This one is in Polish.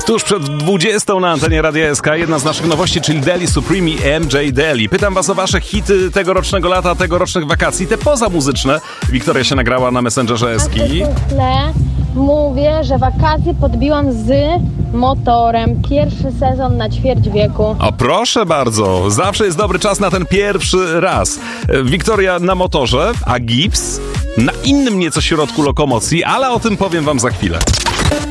Tuż przed 20 na antenie Radia SK jedna z naszych nowości, czyli Daily Supreme i MJ Daily. Pytam was o wasze hity tegorocznego lata, tegorocznych wakacji, te pozamuzyczne. Wiktoria się nagrała na Messengerze Eski. Mówię, że wakacje podbiłam z motorem. Pierwszy sezon na ćwierć wieku. O, proszę bardzo, zawsze jest dobry czas na ten pierwszy raz. Wiktoria na motorze, a Gibbs na innym nieco środku lokomocji, ale o tym powiem wam za chwilę.